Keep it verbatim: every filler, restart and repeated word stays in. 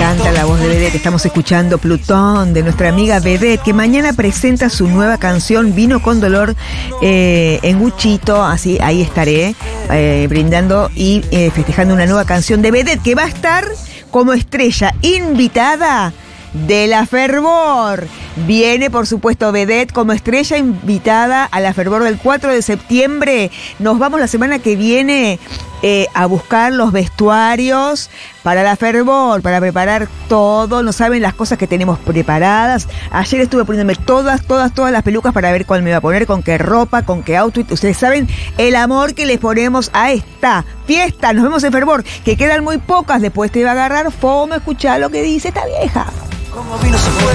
encanta la voz de Vedette. Estamos escuchando Plutón de nuestra amiga Vedette, que mañana presenta su nueva canción Vino con Dolor eh, en Guchito. Así, ahí estaré eh, brindando y eh, festejando una nueva canción de Vedette, que va a estar como estrella invitada de La Fervor. Viene, por supuesto, Vedette como estrella invitada a La Fervor del cuatro de septiembre. Nos vamos la semana que viene eh, a buscar los vestuarios para La Fervor, para preparar todo. No saben las cosas que tenemos preparadas. Ayer estuve poniéndome todas, todas, todas las pelucas para ver cuál me iba a poner, con qué ropa, con qué outfit. Ustedes saben el amor que les ponemos a esta fiesta. Nos vemos en Fervor, que quedan muy pocas. Después te va a agarrar fomo, escuchar lo que dice esta vieja. Como vino se fue.